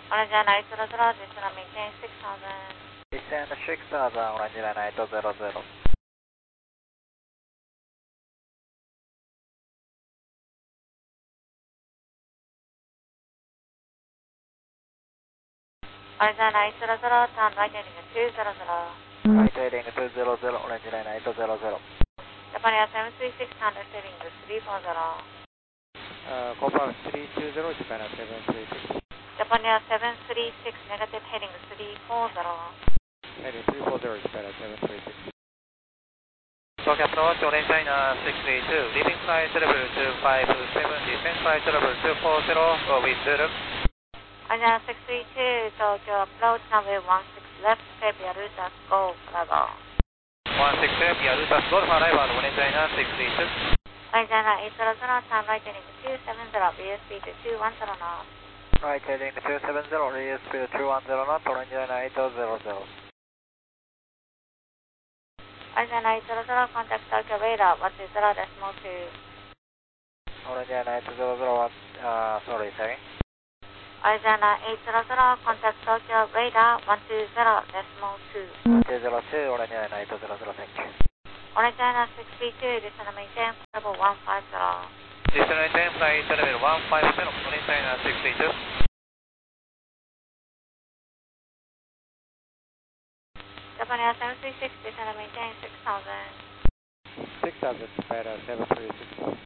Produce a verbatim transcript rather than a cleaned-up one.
Orange nine zero zero, descend and maintain six thousand. Descend six thousand, Orange nine zero zero. Orange nine zero zero, turn right heading two zero zero. Right heading two zero zero, Orange nine zero zero. Japan Air seven three six, turn left heading three four zero. Uh, confirm three two zero, Japan Air seven three six. Japan Air seven three six, negative heading three four zero. Heading three four zero, Japan Air seven three six. Talk approach, Orange China six three two, leaving flight level two five seven, descent flight level two four zero, uh, with zero. Orange six three two, Tokyo approach, runway one six left, step Yarutas, go, Bravo. one six left, Yarutas, go, arrival, Orange China six three two. Orange China eight zero zero, turn right heading two seven zero, B S speed two one zero knots. Right heading two seven zero, rear speed two one zero knots, Orange nine zero zero. Orange nine zero zero, contact Tokyo radar, one two zero decimal two. Orange nine zero zero, uh, sorry, sorry. Orange eight zero zero, contact Tokyo radar, one two zero decimal two. one two zero two, Orange nine zero zero, thank you. Orange six three two, descend and maintain level one five zero. Descend and maintain flight level one five zero, Orange China six three two. Japan Air seven three six, descend and maintain six thousand. six thousand, Japan Air seven three six.